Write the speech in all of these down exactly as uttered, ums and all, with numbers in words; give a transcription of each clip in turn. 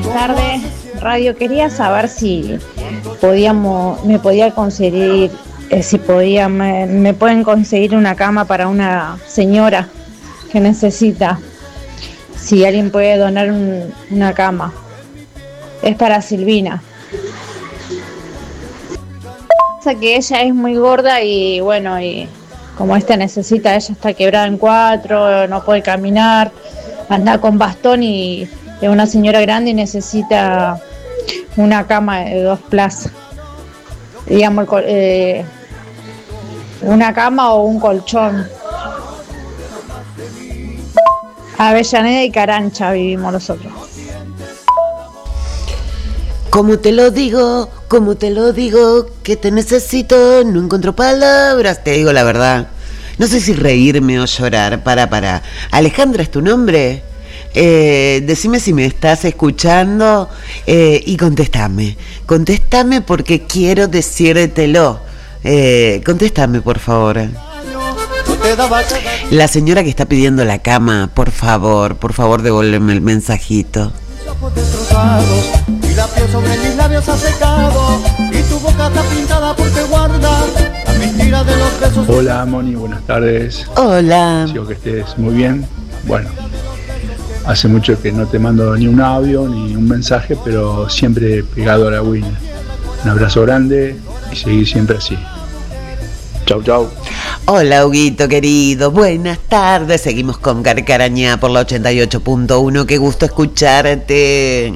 tardes, Radio. Quería saber si podíamos, me podía conseguir, eh, si podía, me, me pueden conseguir una cama para una señora que necesita. Si alguien puede donar un, una cama. Es para Silvina. Pasa que ella es muy gorda y bueno, y como esta necesita, ella está quebrada en cuatro, no puede caminar, anda con bastón y es una señora grande y necesita una cama de dos plazas. Digamos, eh, una cama o un colchón. Avellaneda y Carancha vivimos nosotros. Como te lo digo, como te lo digo, que te necesito, no encuentro palabras, te digo la verdad. No sé si reírme o llorar, para, para. Alejandra, ¿es tu nombre? Eh, decime si me estás escuchando eh, y contéstame. Contéstame porque quiero decírtelo. Eh, contéstame, por favor. La señora que está pidiendo la cama, por favor, por favor, devuélveme el mensajito. Y la piel sobre mis labios ha secado y tu boca está pintada porque guarda la mentira de los besos. Hola Moni, buenas tardes. Hola. Espero que estés muy bien. Bueno, hace mucho que no te mando ni un audio ni un mensaje, pero siempre pegado a la Winnie. Un abrazo grande y seguir siempre así. Chau, chau. Hola, Huguito querido, buenas tardes. Seguimos con Carcarañá por la ochenta y ocho punto uno. Qué gusto escucharte.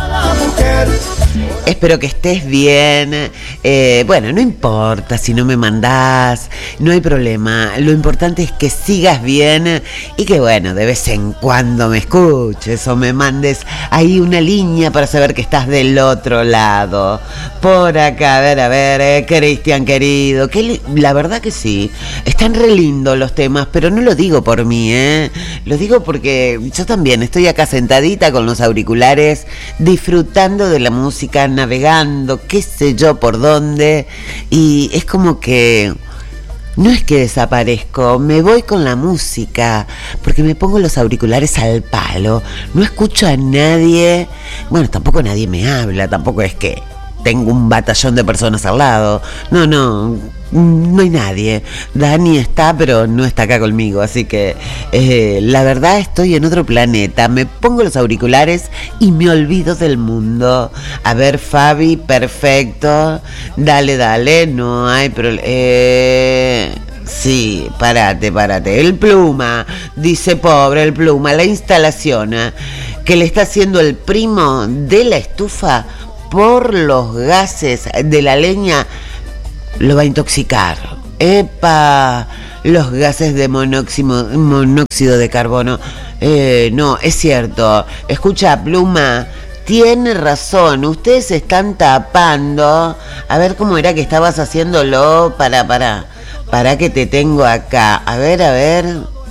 Espero que estés bien. Eh, bueno, no importa si no me mandás, no hay problema. Lo importante es que sigas bien y que, bueno, de vez en cuando me escuches o me mandes ahí una línea para saber que estás del otro lado. Por acá, a ver, a ver, eh, Cristian querido, que li- la verdad que sí, están re lindos los temas, pero no lo digo por mí, ¿eh? Lo digo porque yo también estoy acá sentadita con los auriculares, disfrutando de la música, navegando, qué sé yo por dónde, y es como que no es que desaparezco, me voy con la música, porque me pongo los auriculares al palo, no escucho a nadie, bueno, tampoco nadie me habla, tampoco es que tengo un batallón de personas al lado, no, no, no hay nadie. Dani está, pero no está acá conmigo, así que eh, la verdad estoy en otro planeta. Me pongo los auriculares y me olvido del mundo. A ver, Fabi, perfecto. Dale, dale, no hay problema. Eh... Sí, párate, párate. El Pluma, dice pobre el Pluma, la instalación eh, que le está haciendo el primo de la estufa por los gases de la leña lo va a intoxicar. ¡Epa! Los gases de monóxido, monóxido de carbono. Eh, no, es cierto. Escucha, Pluma, tiene razón. Ustedes se están tapando. A ver cómo era que estabas haciéndolo. Para, para. Para que te tengo acá. A ver, a ver.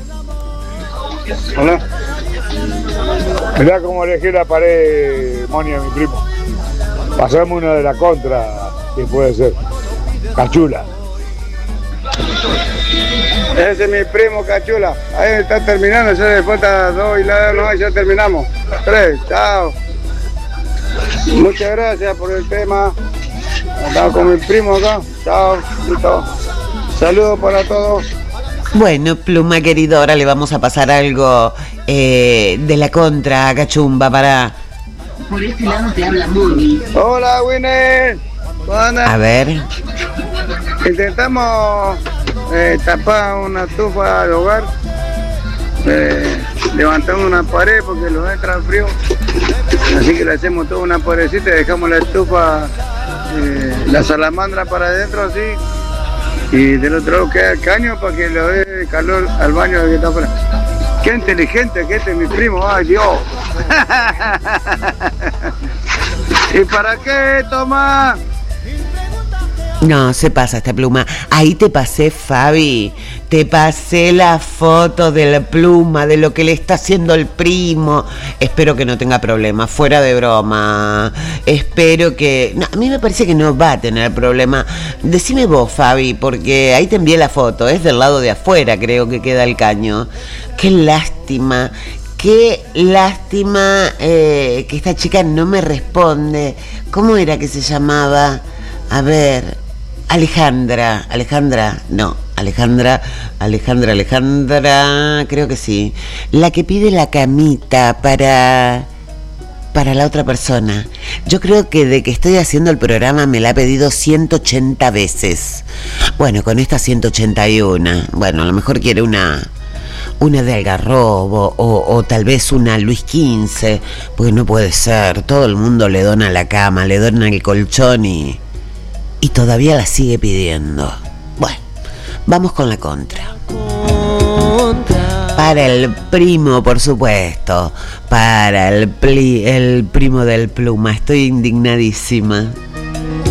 Hola. Mirá cómo elegí la pared, Moni, a mi primo. Pasame una de la contra, que puede ser. Cachula. Ese es mi primo Cachula. Ahí está terminando, ya le falta dos y la no, ya terminamos. Tres, chao. Muchas gracias por el tema. Estamos con mi primo acá. Chao, listo. Saludos para todos. Bueno, Pluma querido, ahora le vamos a pasar algo eh, de la contra, Cachumba, para... Por este lado te habla Moni. Hola, Winner. A ver. Intentamos eh, tapar una estufa al hogar. Eh, levantamos una pared porque los entra el frío. Así que le hacemos toda una paredcita y dejamos la estufa, eh, la salamandra para adentro así. Y del otro lado queda el caño para que le dé calor al baño que está afuera. Qué inteligente que este es mi primo, ay Dios. ¿Y para qué, Tomás? No, se pasa esta Pluma. Ahí te pasé, Fabi. Te pasé la foto de la Pluma, de lo que le está haciendo el primo. Espero que no tenga problemas, fuera de broma. Espero que... No, a mí me parece que no va a tener problema. Decime vos, Fabi, porque ahí te envié la foto. Es del lado de afuera, creo que queda el caño. Qué lástima. Qué qué lástima eh, que esta chica no me responde. ¿Cómo era que se llamaba? A ver, Alejandra, Alejandra, no, Alejandra, Alejandra, Alejandra, creo que sí. La que pide la camita para... para la otra persona. Yo creo que de que estoy haciendo el programa me la ha pedido ciento ochenta veces. Bueno, con esta ciento ochenta y uno. Bueno, a lo mejor quiere una una de Algarrobo o, o tal vez una Luis quince, porque no puede ser. Todo el mundo le dona la cama, le dona el colchón y y todavía la sigue pidiendo. Bueno, vamos con la contra. Para el primo, por supuesto. Para el, pli, el primo del Pluma. Estoy indignadísima.